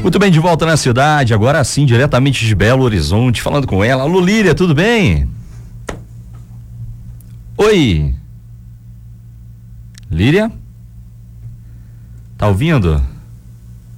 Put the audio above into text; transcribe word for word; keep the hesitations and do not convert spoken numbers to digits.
Muito bem, de volta na cidade, agora sim, diretamente de Belo Horizonte, falando com ela. Alô, Líria, tudo bem? Oi. Líria? Tá ouvindo?